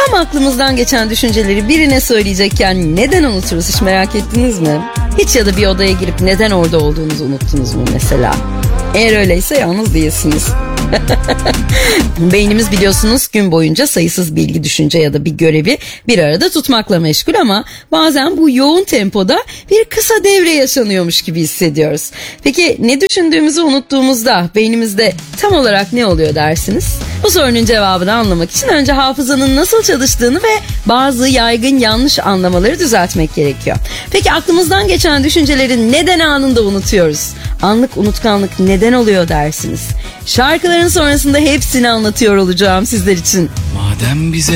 Tam aklımızdan geçen düşünceleri birine söyleyecekken neden unuturuz, hiç merak ettiniz mi? Hiç ya da bir odaya girip neden orada olduğunuzu unuttunuz mu mesela? Eğer öyleyse yalnız değilsiniz. Beynimiz biliyorsunuz gün boyunca sayısız bilgi, düşünce ya da bir görevi bir arada tutmakla meşgul ama bazen bu yoğun tempoda bir kısa devre yaşanıyormuş gibi hissediyoruz. Peki ne düşündüğümüzü unuttuğumuzda beynimizde tam olarak ne oluyor dersiniz? Bu sorunun cevabını anlamak için önce hafızanın nasıl çalıştığını ve bazı yaygın yanlış anlamaları düzeltmek gerekiyor. Peki aklımızdan geçen düşünceleri neden anında unutuyoruz? Anlık unutkanlık neden oluyor dersiniz? Şarkıların sonrasında hepsini anlatıyor olacağım sizler için. Madem bize